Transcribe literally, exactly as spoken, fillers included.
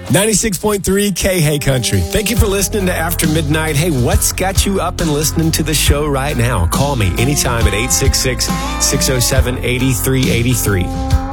ninety-six point three K Hey Country. Thank you for listening to After Midnight. Hey, what's got you up and listening to the show right now? Call me anytime at eight six six, six oh seven, eight three eight three.